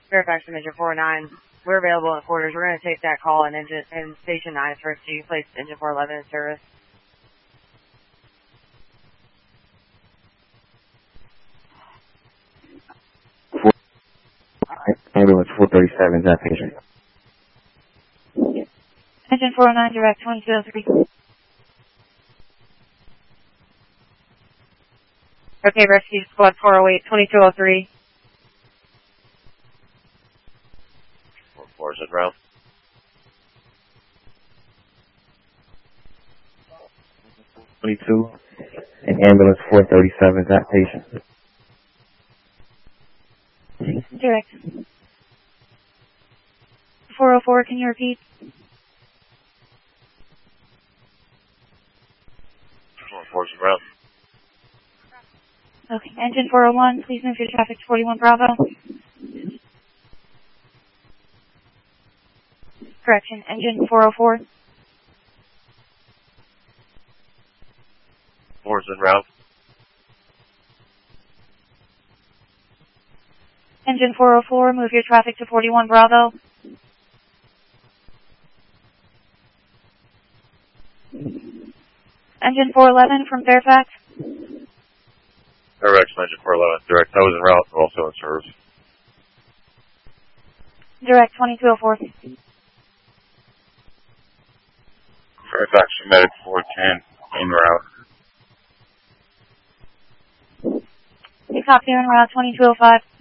Fairfax to Engine 409. We're available in quarters. We're going to take that call and Station 9 first to place Engine 411 in service. Ambulance 437 is that patient. Engine 409, direct 2203. Okay, rescue squad 408, 2203. 4 is en route. And ambulance 437 is that patient. Direct. 404, can you repeat? 4 is en route. Okay, engine 401, please move your traffic to 41 Bravo. Correction, engine 404. 4 is en route. Engine 404, move your traffic to 41 Bravo. Engine 411 from Fairfax. Fairfax, Engine 411, direct. I was en route, also in service. Direct 2204. Fairfax, medic 410, en route. You copy en route 2205.